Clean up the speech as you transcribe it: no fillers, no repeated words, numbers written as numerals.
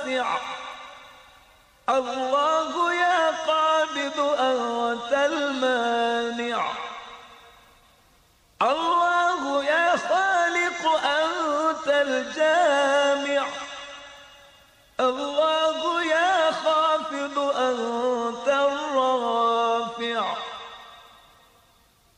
واسع. الله يا قابض أنت المانع. الله يا خالق أنت الجامع.